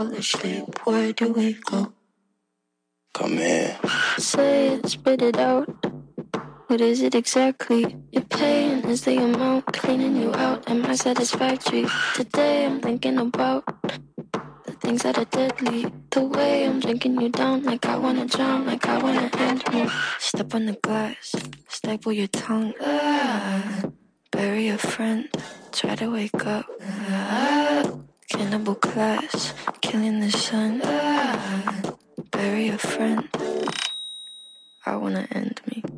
Asleep, where do we go? Come here. Say it, spit it out. What is it exactly? Your pain is the amount cleaning you out. Am I satisfactory? Today I'm thinking about the things that are deadly. The way I'm drinking you down, like I wanna drown, like I wanna end me. Step on the glass, staple your tongue. Bury a friend, try to wake up. Cannibal class, killing the sun. Bury a friend. I wanna end me.